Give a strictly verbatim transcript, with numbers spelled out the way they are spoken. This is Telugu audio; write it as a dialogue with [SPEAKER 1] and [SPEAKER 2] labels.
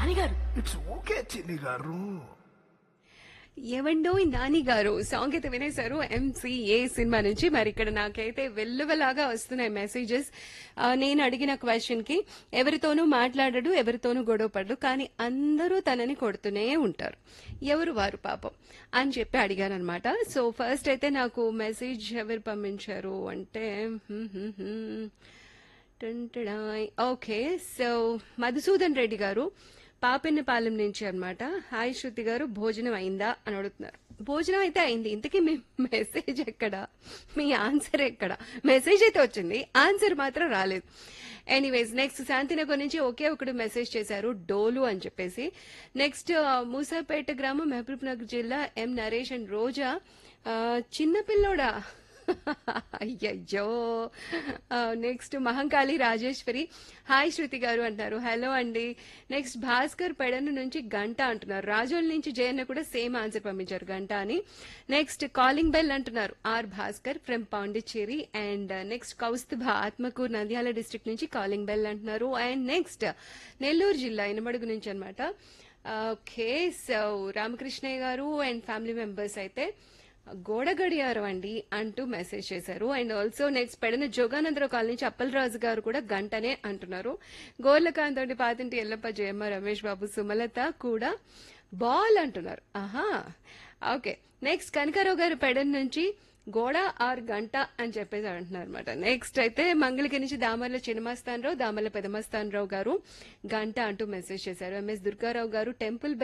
[SPEAKER 1] నాని గారు.
[SPEAKER 2] ఇట్స్ ఓకే చిన్ని గారు.
[SPEAKER 3] ఏవండోయ్ నాని గారు సాంగ్ అయితే వినేశారు ఎంసీఏ సినిమా నుంచి. మరి ఇక్కడ నాకైతే వెల్లువలాగా వస్తున్నాయి మెసేజెస్. నేను అడిగిన క్వశ్చన్ కి ఎవరితోనూ మాట్లాడడు, ఎవరితోనూ గొడవపడడు, కానీ అందరూ తనని కొడుతూనే ఉంటారు, ఎవరు వారు పాపం అని చెప్పి అడిగాను అనమాట. సో ఫస్ట్ అయితే నాకు మెసేజ్ ఎవరు పంపించారు అంటే ఓకే, సో మధుసూదన్ రెడ్డి గారు పాపెన్నపాలెం నుంచి అన్నమాట. హాయ్ శృతి గారు, భోజనం అయిందా అని అడుగుతున్నారు. భోజనం అయితే అయింది. ఇంతకీ మీ మెసేజ్ ఎక్కడ, మీ ఆన్సర్ ఎక్కడ? మెసేజ్ అయితే వచ్చింది, ఆన్సర్ మాత్రం రాలేదు. ఎనీవేస్ నెక్స్ట్ శాంతినగర్ నుంచి ఒకే ఒకడు మెసేజ్ చేశారు, డోలు అని చెప్పేసి. నెక్స్ట్ మూసాపేట గ్రామం, మహబూబ్ నగర్ జిల్లా, ఎం నరేష్ అండ్ రోజా. ఆ, చిన్నపిల్లోడా అయ్యయ్యో. నెక్స్ట్ మహంకాళి రాజేశ్వరి, హాయ్ శృతి గారు అంటున్నారు. హలో అండి. నెక్స్ట్ భాస్కర్ పెడన నుంచి గంట అంటున్నారు. రాజోల్ నుంచి జయన్న కూడా సేమ్ ఆన్సర్ పంపించారు, గంట అని. నెక్స్ట్ కాలింగ్ బెల్ అంటున్నారు are Bhaskar from Pondicherry. And next Kaustubha Atmakur Nandyal district నుంచి కాలింగ్ బెల్ అంటున్నారు. అండ్ నెక్స్ట్ నెల్లూరు జిల్లా ఇనమడుగు నుంచి అనమాట. ఓకే, సో రామకృష్ణయ్య గారు అండ్ ఫ్యామిలీ మెంబర్స్ అయితే గోడ గడియారం అండి అంటూ మెసేజ్ చేశారు. And also next Pedana Jogananda Rao colony నుంచి అప్పలరాజు గారు కూడా గంటనే అంటున్నారు. గోర్లకాంత్ తోటి పాతింటి ఎల్లప్ప, జయమ్మ, రమేష్ బాబు, సుమలత కూడా బాల్ అంటున్నారు. ఆహా, ఓకే. నెక్స్ట్ కనకారావు గారు పెడన్ నుంచి గోడ ఆర్ గంట అని చెప్పేసి అంటున్నారు అనమాట. నెక్స్ట్ అయితే మంగళగిరి నుంచి దామర్ల చిన్నమస్తాన్ రావు, దామర్ల పెదమస్తాన్ రావు గారు గంట అంటూ మెసేజ్ చేశారు. ఎంఎస్ దుర్గారావు గారు టెంపుల్